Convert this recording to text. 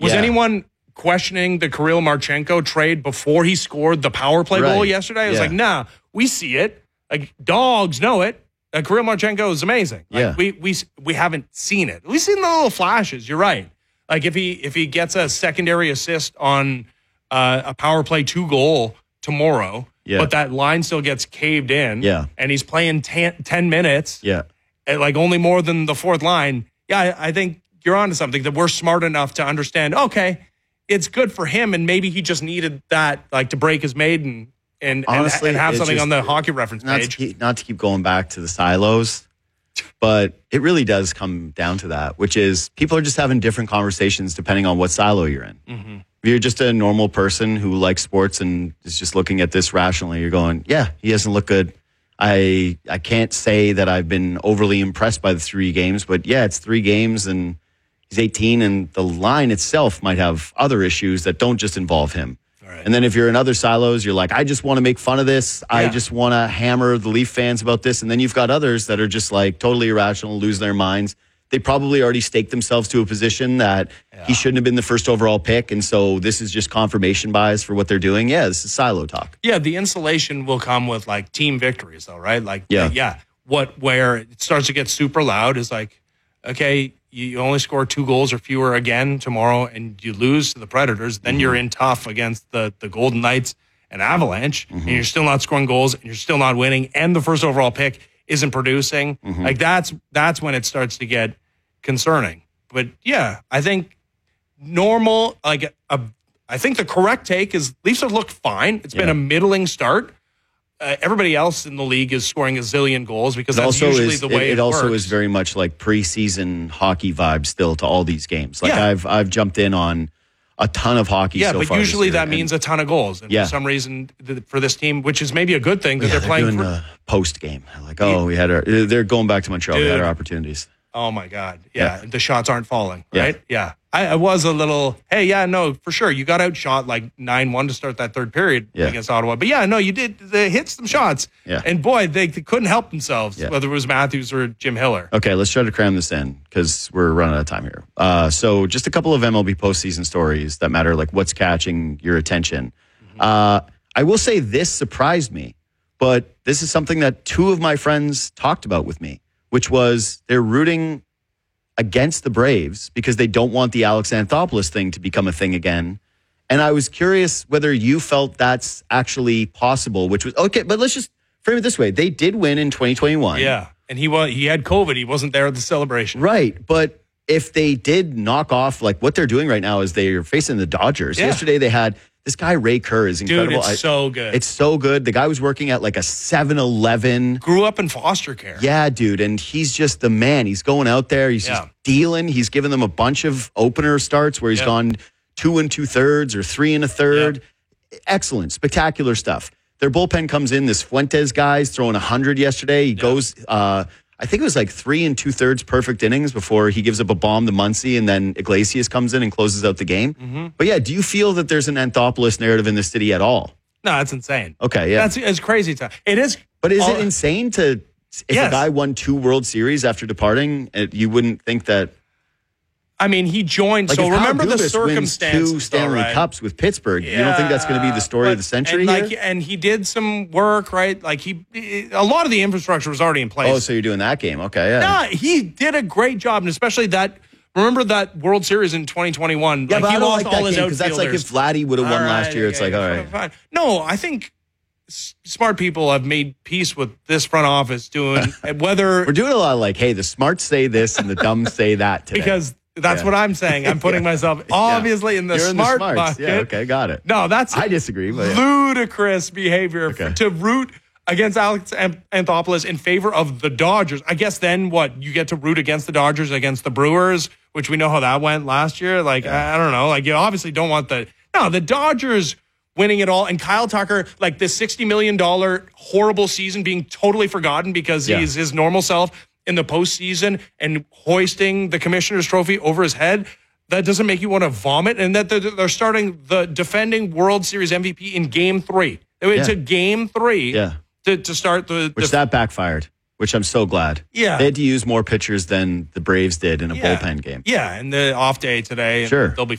Was anyone questioning the Kirill Marchenko trade before he scored the power play goal yesterday? I was like, nah, we see it. Like, dogs know it. Kirill Marchenko is amazing. Like, we haven't seen it. We've seen the little flashes. You're right. Like, if he gets a secondary assist on a power play 2 goal tomorrow, but that line still gets caved in, and he's playing 10 minutes, at like only more than the fourth line, I think you're onto something, that we're smart enough to understand, okay, it's good for him, and maybe he just needed that, like, to break his maiden and honestly, and have something on the hockey reference page. Not to keep going back to the silos, but it really does come down to that, which is people are just having different conversations depending on what silo you're in. Mm-hmm. If you're just a normal person who likes sports and is just looking at this rationally, you're going, yeah, he doesn't look good. I can't say that I've been overly impressed by the 3 games, but yeah, it's 3 games and he's 18, and the line itself might have other issues that don't just involve him. Right. And then if you're in other silos, you're like, I just want to make fun of this. I just want to hammer the Leaf fans about this. And then you've got others that are just like totally irrational, lose their minds. They probably already staked themselves to a position that he shouldn't have been the first overall pick. And so this is just confirmation bias for what they're doing. Yeah, this is silo talk. Yeah, the insulation will come with like team victories though, right? Like, where it starts to get super loud is like, okay, you only score 2 goals or fewer again tomorrow and you lose to the Predators, then you're in tough against the Golden Knights and Avalanche, and you're still not scoring goals and you're still not winning, and the first overall pick isn't producing. Like, that's when it starts to get concerning. But yeah, I think I think the correct take is Leafs have looked fine. It's been a middling start. Everybody else in the league is scoring a zillion goals because that's usually the way it works. It also is very much like preseason hockey vibes still to all these games. Like I've jumped in on a ton of hockey so far. Yeah, but usually that means a ton of goals. And for some reason, for this team, which is maybe a good thing, that they're playing doing the post game. Like, they're going back to Montreal. We had our opportunities. Oh my God. Yeah. The shots aren't falling, right? Yeah. I was a little, for sure. You got outshot like 9-1 to start that third period against Ottawa. But you did. They hit some shots. Yeah. And boy, they couldn't help themselves, whether it was Matthews or Jim Hiller. Okay, let's try to cram this in because we're running out of time here. So just a couple of MLB postseason stories that matter, like what's catching your attention. I will say this surprised me, but this is something that 2 of my friends talked about with me, which was they're rooting against the Braves because they don't want the Alex Anthopoulos thing to become a thing again. And I was curious whether you felt that's actually possible, which was, okay, but let's just frame it this way. They did win in 2021. Yeah, and he had COVID. He wasn't there at the celebration. Right, but if they did knock off, like what they're doing right now is they're facing the Dodgers. Yeah. Yesterday they had this guy, Ray Kerr, is incredible. Dude, it's so good. It's so good. The guy was working at like a 7-Eleven. Grew up in foster care. Yeah, dude. And he's just the man. He's going out there. He's just dealing. He's given them a bunch of opener starts where he's gone 2 2/3 or 3 1/3. Yep. Excellent. Spectacular stuff. Their bullpen comes in. This Fuentes guy's throwing 100 yesterday. He goes, I think it was like 3 2/3 perfect innings before he gives up a bomb to Muncy, and then Iglesias comes in and closes out the game. Mm-hmm. But yeah, do you feel that there's an Anthopoulos narrative in the city at all? No, that's insane. Okay, yeah. It's crazy. It is. But is it insane if a guy won 2 World Series after departing, you wouldn't think that? I mean, he joined. Like, so remember the circumstances. 2 Stanley Cups with Pittsburgh. You don't think that's going to be the story of the century here? And he did some work, right? Like a lot of the infrastructure was already in place. Oh, so you're doing that game? Okay, yeah. No, he did a great job, and especially that. Remember that World Series in 2021? Yeah, like, but he I don't lost like all that his game because that's like if Vladdy would have won last year. It's like, all right. Fine. No, I think smart people have made peace with this front office doing whether we're doing a lot of like, hey, the smarts say this and the dumb say that today. Because that's what I'm saying. I'm putting myself obviously in the smart bucket. Yeah, okay, got it. No, that's I disagree. But ludicrous behavior to root against Alex Anthopoulos in favor of the Dodgers. I guess then what? You get to root against the Dodgers against the Brewers, which we know how that went last year. Like, I don't know. Like, you obviously don't want the Dodgers winning it all. And Kyle Tucker, like this $60 million horrible season being totally forgotten because he's his normal self in the postseason and hoisting the Commissioner's Trophy over his head. That doesn't make you want to vomit. And that they're starting the defending World Series MVP in Game 3. It's a Game 3 to start which that backfired, which I'm so glad. Yeah. They had to use more pitchers than the Braves did in a bullpen game. Yeah, and the off day today. Sure. They'll be